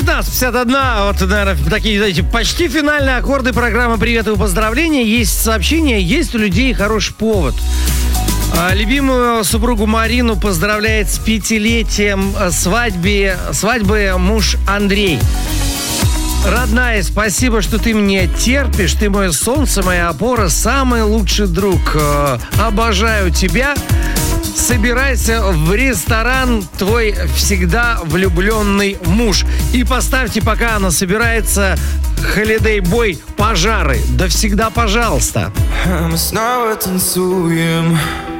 19:51. Вот, наверное, такие, знаете, почти финальные аккорды программы «Привет и поздравления». Есть сообщение, есть у людей хороший повод. Любимую супругу Марину поздравляет с 5-летием свадьбы муж Андрей. Родная, спасибо, что ты мне терпишь. Ты мое солнце, моя опора, самый лучший друг. Обожаю тебя. Собирайся в ресторан, твой всегда влюбленный муж. И поставьте, пока она собирается, Holiday Boy «Пожары». Да всегда пожалуйста. Мы снова танцуем.